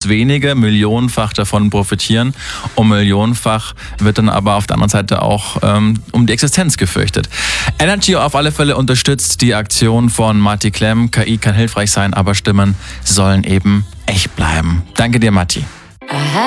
ganz wenige millionenfach davon profitieren und millionenfach wird dann aber auf der anderen Seite auch um die Existenz gefürchtet. Energy auf alle Fälle unterstützt die Aktion von Matti Klemm. KI kann hilfreich sein, aber Stimmen sollen eben echt bleiben. Danke dir, Matti.